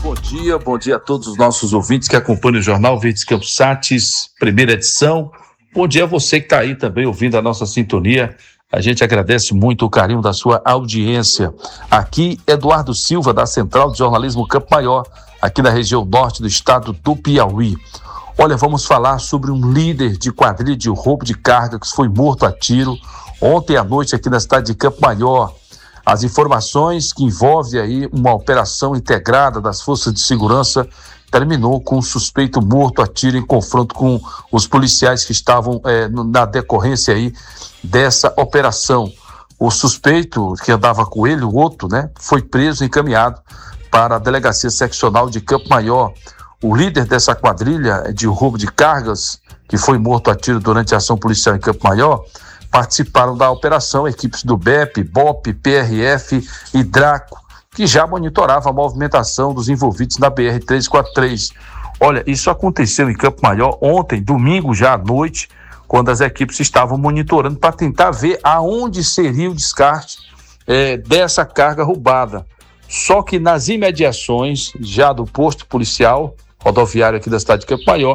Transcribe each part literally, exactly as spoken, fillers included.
bom dia, bom dia a todos os nossos ouvintes que acompanham o Jornal Verdes Campos Sates, primeira edição. Bom dia a você que está aí também ouvindo a nossa sintonia. A gente agradece muito o carinho da sua audiência. Aqui, Eduardo Silva, da Central de Jornalismo Campo Maior, aqui na região norte do estado do Piauí. Olha, vamos falar sobre um líder de quadrilha de roubo de carga que foi morto a tiro ontem à noite aqui na cidade de Campo Maior. As informações que envolvem aí uma operação integrada das forças de segurança terminou com um suspeito morto a tiro em confronto com os policiais que estavam é, na decorrência aí dessa operação. O suspeito que andava com ele, o outro, né, foi preso e encaminhado para a Delegacia Seccional de Campo Maior. O líder dessa quadrilha de roubo de cargas, que foi morto a tiro durante a ação policial em Campo Maior, participaram da operação equipes do B E P, B O P, P R F e Draco, que já monitorava a movimentação dos envolvidos na B R trezentos e quarenta e três. Olha, isso aconteceu em Campo Maior ontem, domingo já à noite, quando as equipes estavam monitorando para tentar ver aonde seria o descarte é, dessa carga roubada. Só que nas imediações já do posto policial rodoviário aqui da cidade de Campo Maior,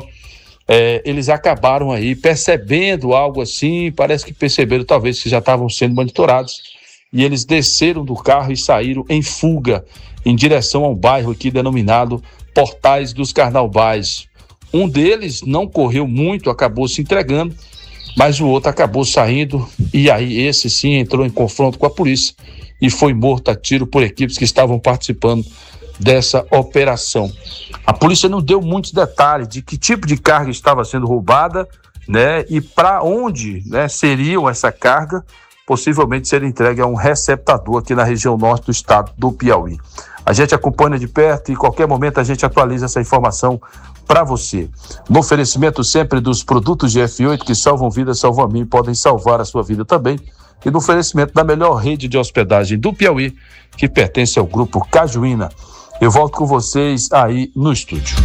É, eles acabaram aí percebendo algo assim, parece que perceberam talvez que já estavam sendo monitorados, e eles desceram do carro e saíram em fuga em direção a um bairro aqui denominado Portais dos Carnaubais. Um deles não correu muito, acabou se entregando, mas o outro acabou saindo, e aí esse sim entrou em confronto com a polícia e foi morto a tiro por equipes que estavam participando dessa operação. A polícia não deu muitos detalhes de que tipo de carga estava sendo roubada, né, e para onde, né, seriam essa carga, possivelmente ser entregue a um receptador aqui na região norte do estado do Piauí. A gente acompanha de perto e em qualquer momento a gente atualiza essa informação para você. No oferecimento sempre dos produtos de F oito que salvam vidas, salvam a mim e podem salvar a sua vida também. E no oferecimento da melhor rede de hospedagem do Piauí, que pertence ao grupo Cajuína. Eu volto com vocês aí no estúdio.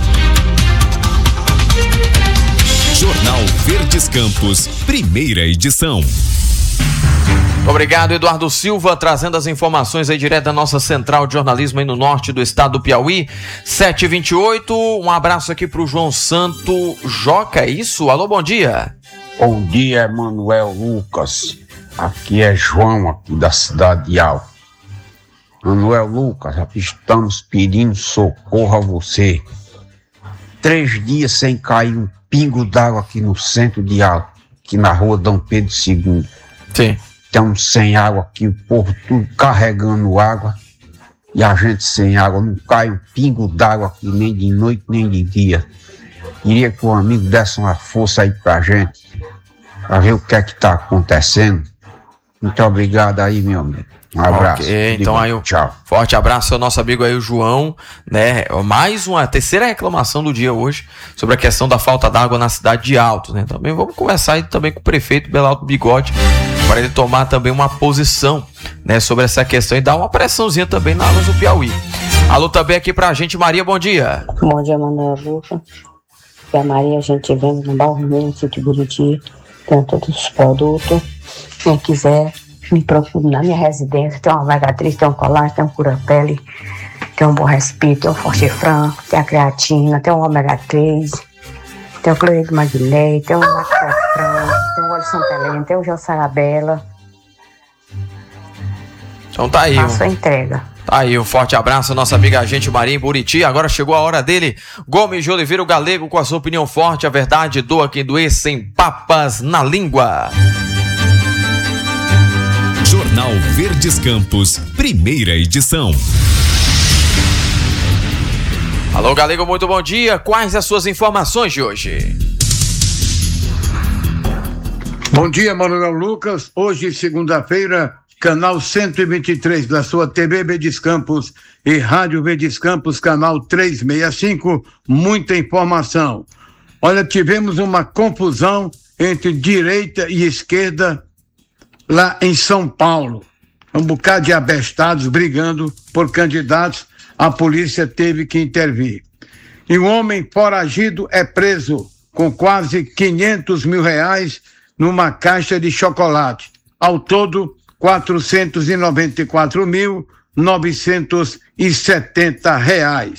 Jornal Verdes Campos, primeira edição. Obrigado, Eduardo Silva, trazendo as informações aí direto da nossa central de jornalismo aí no norte do estado do Piauí. sete e vinte e oito, um abraço aqui pro João Santo Joca, é isso? Alô, bom dia. Bom dia, Manuel Lucas. Aqui é João, aqui da cidade de Alto. Manuel Lucas, estamos pedindo socorro a você. Três dias sem cair um pingo d'água aqui no centro de Alto, aqui na rua Dom Pedro segundo. Sim. Estamos sem água aqui, o povo tudo carregando água e a gente sem água. Não cai um pingo d'água aqui, nem de noite nem de dia. Queria que o amigo desse uma força aí pra gente, pra ver o que é que tá acontecendo. Muito obrigado aí, meu amigo. Um abraço. Ok, então aí um tchau. Forte abraço ao nosso amigo aí, o João, né? Mais uma terceira reclamação do dia hoje sobre a questão da falta d'água na cidade de Altos, né? Também vamos conversar aí também com o prefeito Belalto Bigode para ele tomar também uma posição, né, sobre essa questão e dar uma pressãozinha também na água do Piauí. Alô também aqui pra gente, Maria, bom dia. Bom dia, Manuel Lucas. E a Maria, a gente vende no Bairro Vermelho, Sítio Buriti, tem todos os produtos. Quem quiser, me procure na minha residência. Tem uma ômega três, tem um colágeno, tem um cura-pele, tem um Borrespi, tem um Forte Franco, tem a creatina, tem um ômega três, tem o cloreto de magnésio, tem o lactofran, tem o óleo Santa Helena, tem o gel Sarabela. Então tá aí. Faça a entrega. Tá aí, um forte abraço, nossa amiga gente Maria em Buriti. Agora chegou a hora dele, Gomes de Oliveira, o galego, com a sua opinião forte, a verdade, doa quem doer, sem papas na língua. Jornal Verdes Campos, primeira edição. Alô, galego, muito bom dia. Quais as suas informações de hoje? Bom dia, Manuel Lucas. Hoje, segunda-feira, canal cento e vinte e três da sua T V Verdes Campos e Rádio Verdes Campos, canal trezentos e sessenta e cinco. Muita informação. Olha, tivemos uma confusão entre direita e esquerda lá em São Paulo. Um bocado de abestados brigando por candidatos. A polícia teve que intervir. E um homem foragido é preso com quase quinhentos mil reais numa caixa de chocolate. Ao todo, quatrocentos e noventa e quatro mil, novecentos e setenta reais.